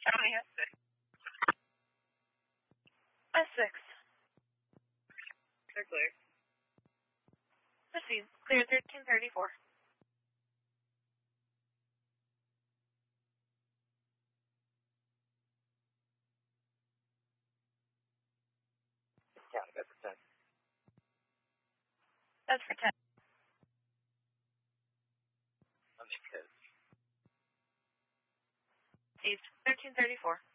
County S6. S6. They're clear. Proceed. Clear 1334. County, that's for 10. That's for 10. Understood. Received. 1334.